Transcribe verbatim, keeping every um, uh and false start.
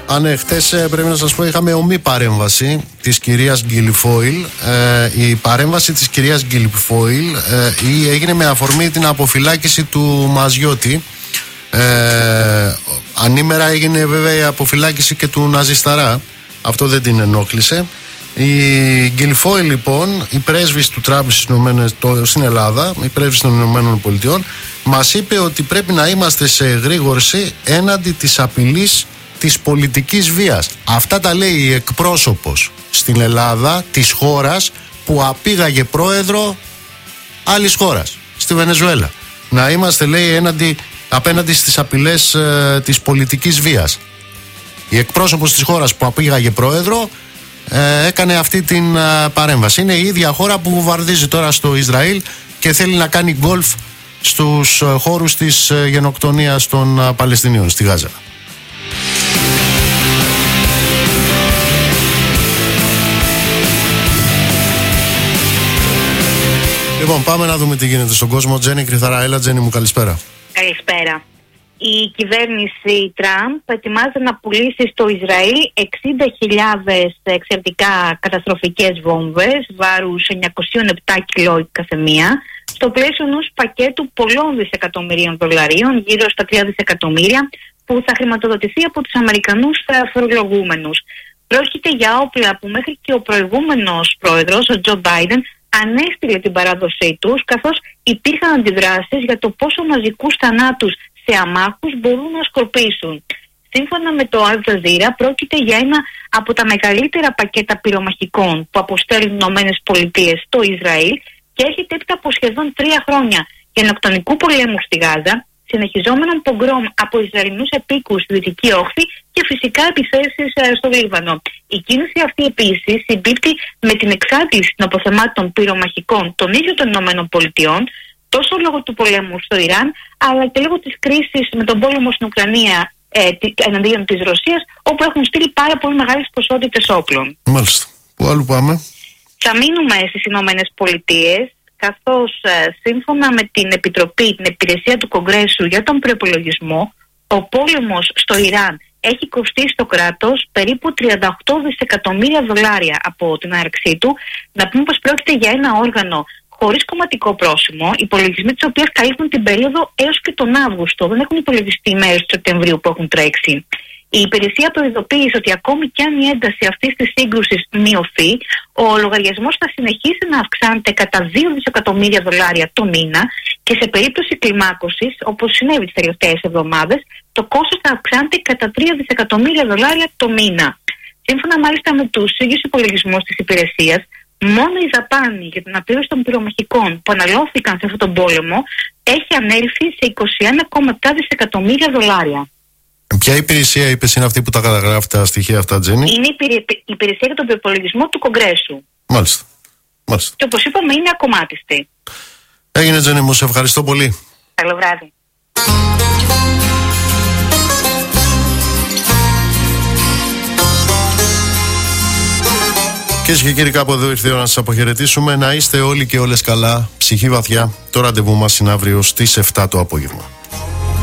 Α, ναι, χτες πρέπει να σας πω είχαμε ομή παρέμβαση της κυρίας Γκυλιφόιλ. Ε, η παρέμβαση της κυρίας Γκυλιφόιλ ε, έγινε με αφορμή την αποφυλάκηση του Μαζιώτη. Ε, ανήμερα έγινε βέβαια η αποφυλάκηση και του Ναζισταρά. Αυτό δεν την ενόχλησε. Η Γκυλιφόιλ λοιπόν, η πρέσβης του Τραμπ στην Ελλάδα, η πρέσβης των Ηνωμένων Πολιτειών, μας είπε ότι πρέπει να είμαστε σε εγρήγορση έναντι της απειλής της πολιτικής βίας. Αυτά τα λέει η εκπρόσωπος στην Ελλάδα της χώρας που απήγαγε πρόεδρο άλλης χώρας, στη Βενεζουέλα. Να είμαστε, λέει, έναντι, απέναντι στις απειλές ε, της πολιτικής βίας. Η εκπρόσωπος της χώρας που απήγαγε πρόεδρο ε, έκανε αυτή την ε, παρέμβαση. Είναι η ίδια χώρα που βομβαρδίζει τώρα στο Ισραήλ και θέλει να κάνει γκολφ στους ε, χώρους της ε, γενοκτονίας των ε, Παλαιστινίων στη Γάζα. Λοιπόν, πάμε να δούμε τι γίνεται στον κόσμο. Τζένι Κρυθαρά, έλα Τζένι μου, καλησπέρα. Καλησπέρα. Η κυβέρνηση Τραμπ ετοιμάζεται να πουλήσει στο Ισραήλ εξήντα χιλιάδες εξαιρετικά καταστροφικές βόμβες βάρους εννιακόσια επτά κιλό η καθεμία, στο πλαίσιο ενός πακέτου πολλών δισεκατομμυρίων δολαρίων, γύρω στα τρία δισεκατομμύρια, που θα χρηματοδοτηθεί από τους Αμερικανούς φορολογούμενους. Πρόκειται για όπλα που μέχρι και ο προηγούμενος πρόεδρος, ο Τζο Μπάιντεν, ανέστηλε την παράδοσή τους, καθώς υπήρχαν αντιδράσεις για το πόσο μαζικούς θανάτους σε αμάχους μπορούν να σκορπίσουν. Σύμφωνα με το Al Jazeera, πρόκειται για ένα από τα μεγαλύτερα πακέτα πυρομαχικών που αποστέλνουν οι ΗΠΑ στο Ισραήλ και έρχεται έπειτα από σχεδόν τρία χρόνια γενοκτονικού πολέμου στη Γάζα, συνεχιζόμενων πογκρόμ από Ισραηλινούς επίκους στη Δυτική Όχθη και φυσικά επιθέσεις στο Λίβανο. Η κίνηση αυτή επίσης συμπίπτει με την εξάντληση των αποθεμάτων πυρομαχικών των ίδιων των ΗΠΑ, τόσο λόγω του πολέμου στο Ιράν, αλλά και λόγω της κρίσης με τον πόλεμο στην Ουκρανία ε, εναντίον της Ρωσίας, όπου έχουν στείλει πάρα πολύ μεγάλες ποσότητες όπλων. Μάλιστα. Πού άλλου πάμε? Θα μείνουμε στις Ηνωμένες Πολιτείες, καθώς ε, σύμφωνα με την Επιτροπή, την Υπηρεσία του Κογκρέσου για τον Προϋπολογισμό, ο πόλεμος στο Ιράν έχει κοστίσει στο κράτος περίπου τριάντα οκτώ δισεκατομμύρια δολάρια από την έναρξή του. Να πούμε πως πρόκειται για ένα όργανο χωρίς κομματικό πρόσημο, υπολογισμοί της οποίας καλύπτουν την περίοδο έως και τον Αύγουστο. Δεν έχουν υπολογιστεί οι μέρες του Σεπτεμβρίου που έχουν τρέξει. Η υπηρεσία προειδοποίησε ότι ακόμη κι αν η ένταση αυτής της σύγκρουσης μειωθεί, ο λογαριασμός θα συνεχίσει να αυξάνεται κατά δύο δισεκατομμύρια δολάρια το μήνα και σε περίπτωση κλιμάκωσης, όπως συνέβη τις τελευταίες εβδομάδες, το κόστος θα αυξάνεται κατά τρία δισεκατομμύρια δολάρια το μήνα. Σύμφωνα μάλιστα με τους ίδιους υπολογισμούς της υπηρεσίας, μόνο η δαπάνη για την απλήρωση των πυρομαχικών που αναλώθηκαν σε αυτόν τον πόλεμο έχει ανέλθει σε είκοσι ένα κόμμα επτά δισεκατομμύρια δολάρια. Ποια υπηρεσία είπες είναι αυτή που τα καταγράφει τα στοιχεία αυτά, Τζένι? Είναι η υπηρεσία για τον προϋπολογισμό του Κογκρέσου. Μάλιστα. Μάλιστα. Και όπως είπαμε είναι ακομμάτιστη. Έγινε, Τζένι μου, σε ευχαριστώ πολύ. Καλό βράδυ. Κυρίες και κύριοι, κάπου εδώ ήρθε η ώρα να σας αποχαιρετήσουμε. Να είστε όλοι και όλες καλά, ψυχή βαθιά. Το ραντεβού μας είναι αύριο στις εφτά το απόγευμα.